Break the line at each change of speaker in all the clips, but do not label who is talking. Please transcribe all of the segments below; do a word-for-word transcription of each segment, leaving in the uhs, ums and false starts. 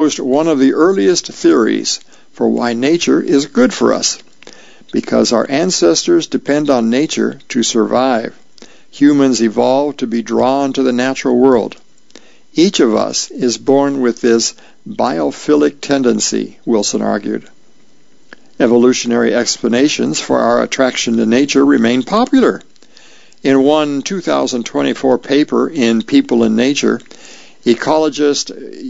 one of the earliest theories for why nature is good for us. Because our ancestors depend on nature to survive, humans evolved to be drawn to the natural world. Each of us is born with this biophilic tendency, Wilson argued. Evolutionary explanations for our attraction to nature remain popular. In one two thousand twenty-four paper in People in Nature, ecologist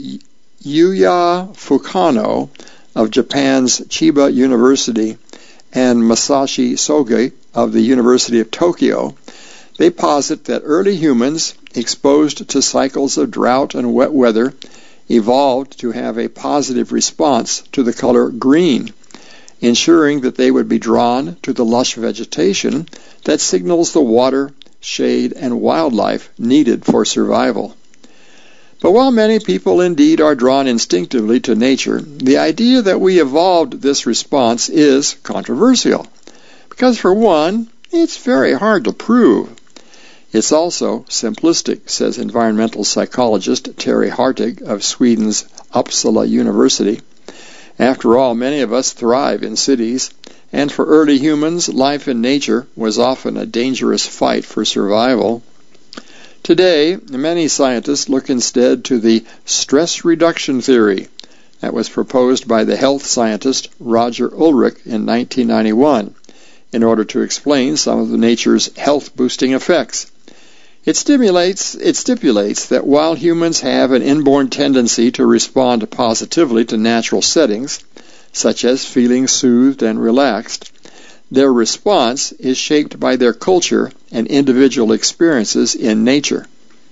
Yuya Fukano of Japan's Chiba University and Masashi Soge of the University of Tokyo, they posit that early humans, exposed to cycles of drought and wet weather, evolved to have a positive response to the color green, ensuring that they would be drawn to the lush vegetation that signals the water, shade, and wildlife needed for survival. But while many people indeed are drawn instinctively to nature, the idea that we evolved this response is controversial. Because for one, it's very hard to prove. It's also simplistic, says environmental psychologist Terry Hartig of Sweden's Uppsala University. After all, many of us thrive in cities, and for early humans, life in nature was often a dangerous fight for survival. Today, many scientists look instead to the stress reduction theory that was proposed by the health scientist Roger Ulrich in nineteen ninety-one in order to explain some of the nature's health-boosting effects. It stimulates, it stipulates that while humans have an inborn tendency to respond positively to natural settings, such as feeling soothed and relaxed, their response is shaped by their culture and individual experiences in nature.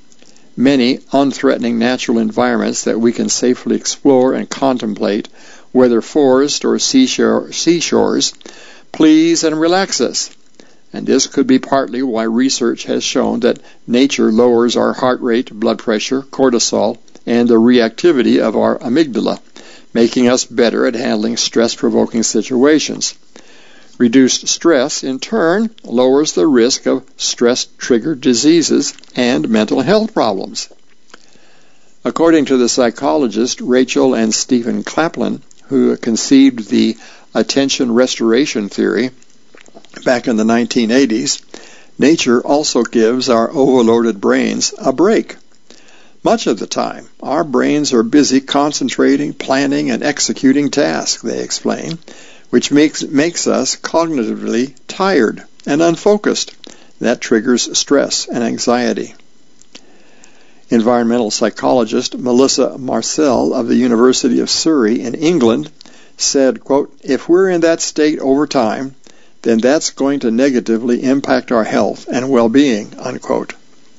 Many unthreatening natural environments that we can safely explore and contemplate, whether forest or seashore, seashores, please and relax us. And this could be partly why research has shown that nature lowers our heart rate, blood pressure, cortisol, and the reactivity of our amygdala, making us better at handling stress-provoking situations. Reduced stress, in turn, lowers the risk of stress-triggered diseases and mental health problems. According to the psychologist Rachel and Stephen Claplin, who conceived the attention restoration theory back in the nineteen eighties, nature also gives our overloaded brains a break. Much of the time, our brains are busy concentrating, planning, and executing tasks, they explain, which makes, makes us cognitively tired and unfocused. That triggers stress and anxiety. Environmental psychologist Melissa Marcel of the University of Surrey in England said, quote, "If we're in that state over time, then that's going to negatively impact our health and well-being," unquote.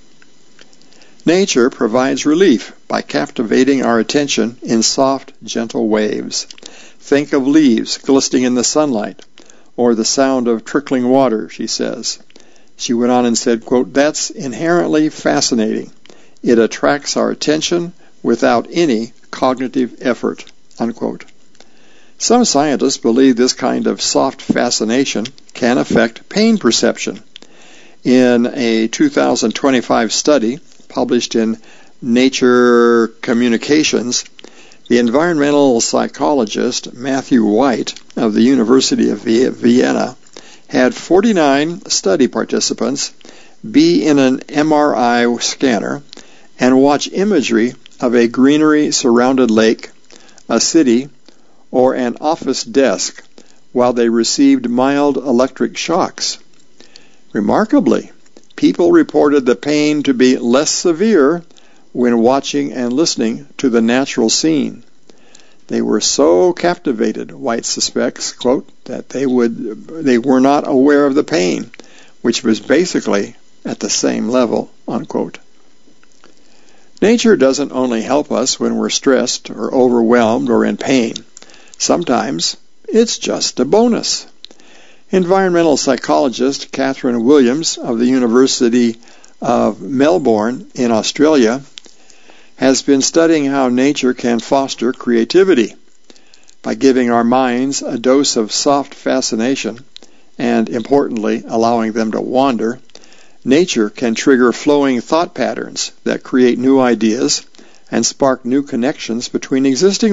Nature provides relief by captivating our attention in soft, gentle waves. Think of leaves glistening in the sunlight, or the sound of trickling water, she says. She went on and said, quote, "That's inherently fascinating. It attracts our attention without any cognitive effort," unquote. Some scientists believe this kind of soft fascination can affect pain perception. In a two thousand twenty-five study published in Nature Communications, the environmental psychologist Matthew White of the University of Vienna had forty-nine study participants be in an M R I scanner and watch imagery of a greenery-surrounded lake, a city, or an office desk while they received mild electric shocks. Remarkably, people reported the pain to be less severe when watching and listening to the natural scene. They were so captivated, White suspects, quote, that they would they were not aware of the pain, which was basically at the same level, unquote. Nature doesn't only help us when we're stressed or overwhelmed or in pain. Sometimes it's just a bonus. Environmental psychologist Catherine Williams of the University of Melbourne in Australia has been studying how nature can foster creativity. By giving our minds a dose of soft fascination and, importantly, allowing them to wander, nature can trigger flowing thought patterns that create new ideas and spark new connections between existing